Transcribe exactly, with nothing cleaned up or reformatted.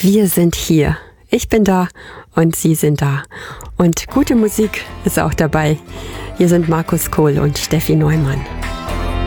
Wir sind hier. Ich bin da und Sie sind da. Und gute Musik ist auch dabei. Hier sind Markus Kohl und Steffi Neumann.